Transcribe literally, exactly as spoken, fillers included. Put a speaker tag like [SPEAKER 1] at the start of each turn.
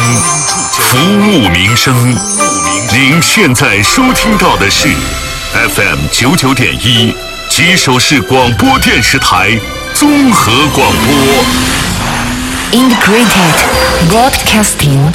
[SPEAKER 1] 服务民生。您现在收听到的是 F M 九九点一吉首市广播电视台综合广播。
[SPEAKER 2] Integrated Broadcasting